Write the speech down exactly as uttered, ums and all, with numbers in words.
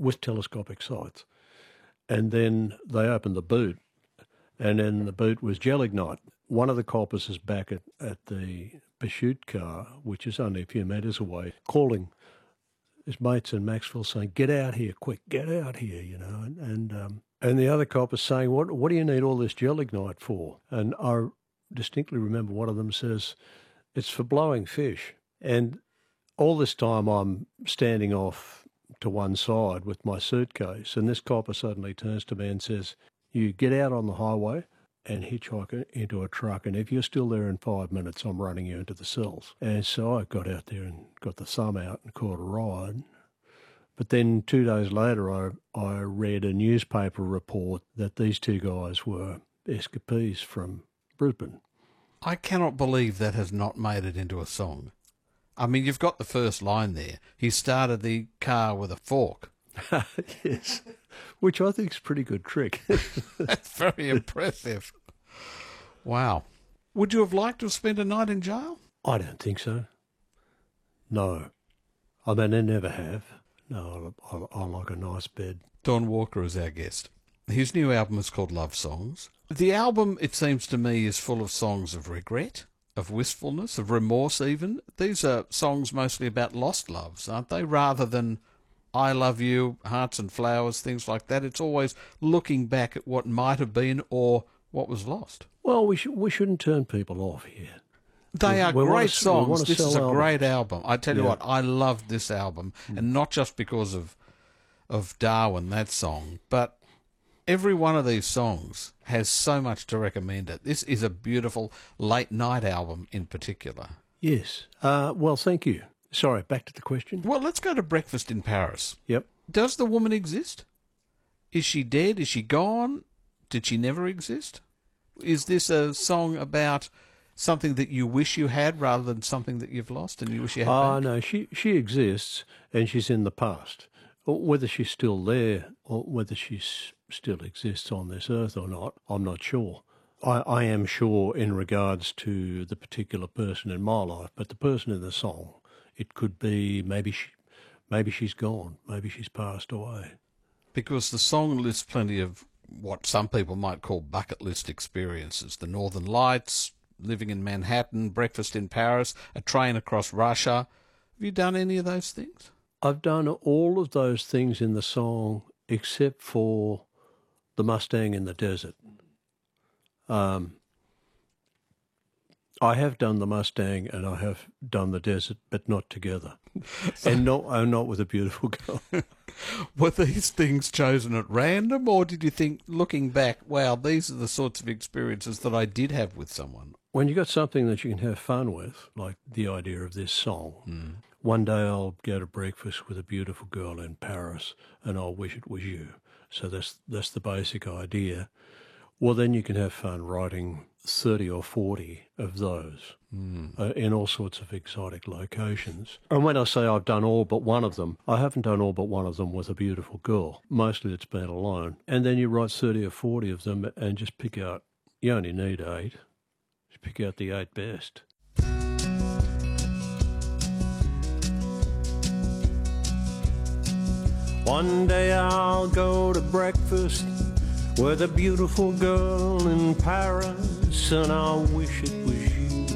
with telescopic sights. And then they opened the boot, and in the boot was gelignite. One of the coppers is back at, at the pursuit car, which is only a few metres away, calling his mates in Maxville saying, "Get out here, quick, get out here," you know. And and, um, and the other copper's saying, what, what do you need all this gelignite for? And I distinctly remember one of them says, "It's for blowing fish." And all this time I'm standing off to one side with my suitcase, and this copper suddenly turns to me and says, "You get out on the highway and hitchhike into a truck, and if you're still there in five minutes, I'm running you into the cells." And so I got out there and got the thumb out and caught a ride. But then two days later, I, I read a newspaper report that these two guys were escapees from Brisbane. I cannot believe that has not made it into a song. I mean, you've got the first line there. He started the car with a fork. Yes, which I think is a pretty good trick. That's very impressive. Wow. Would you have liked to have spent a night in jail? I don't think so. No. I mean, I never have. No, I, I, I like a nice bed. Don Walker is our guest. His new album is called Love Songs. The album, it seems to me, is full of songs of regret, of wistfulness, of remorse even. These are songs mostly about lost loves, aren't they? Rather than I love you, hearts and flowers, things like that. It's always looking back at what might have been or what was lost. Well, we, sh- we shouldn't turn people off here. They we, are we great to, songs. This is a albums. great album. I tell you yeah. what, I loved this album, mm. and not just because of of Darwin, that song, but every one of these songs has so much to recommend it. This is a beautiful late night album in particular. Yes. Uh, well, thank you. Sorry, back to the question. Well, let's go to Breakfast in Paris. Yep. Does the woman exist? Is she dead? Is she gone? Did she never exist? Is this a song about something that you wish you had rather than something that you've lost and you wish you had Oh, back? no, she, she exists and she's in the past. Whether she's still there or whether she still exists on this earth or not, I'm not sure. I, I am sure in regards to the particular person in my life, but the person in the song, it could be maybe she, maybe she's gone, maybe she's passed away. Because the song lists plenty of what some people might call bucket list experiences. The Northern Lights, living in Manhattan, breakfast in Paris, a train across Russia. Have you done any of those things? I've done all of those things in the song except for the Mustang in the desert. Um, I have done the Mustang and I have done the desert, but not together, so, and not uh, not with a beautiful girl. Were these things chosen at random, or did you think, looking back, wow, these are the sorts of experiences that I did have with someone? When you got something that you can have fun with, like the idea of this song, mm. one day I'll go to breakfast with a beautiful girl in Paris and I'll wish it was you. So that's that's the basic idea. Well, then you can have fun writing thirty or forty of those mm. uh, in all sorts of exotic locations. And when I say I've done all but one of them, I haven't done all but one of them with a beautiful girl. Mostly it's been alone. And then you write thirty or forty of them and just pick out, you only need eight, just pick out the eight best. One day I'll go to breakfast with a beautiful girl in Paris, and I'll wish it